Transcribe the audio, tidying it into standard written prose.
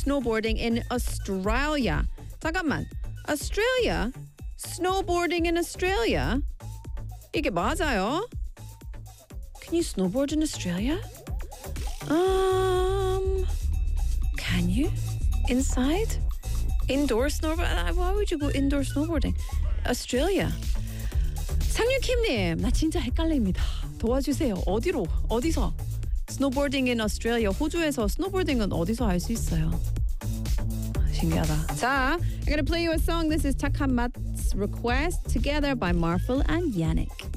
snowboarding in Australia. 잠깐만. Australia? Snowboarding in Australia? 이게 맞아요? Can you snowboard in Australia? Can you? Inside? Indoor snowboarding? Why would you go indoor snowboarding? Australia. 상윤킴님, 나 진짜 헷갈립니다. 도와주세요. 어디서? Snowboarding in Australia. 호주에서 스노보딩은 어디서 할 수 있어요? 신기하다. 자, I'm gonna play you a song. This is Takhamat's request, Together by Marfil and Yannick.